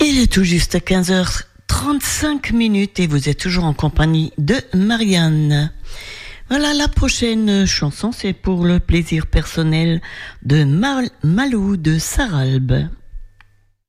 Il est tout juste 15h35 et vous êtes toujours en compagnie de Marianne. Voilà, la prochaine chanson, c'est pour le plaisir personnel de Malou de Saralbe.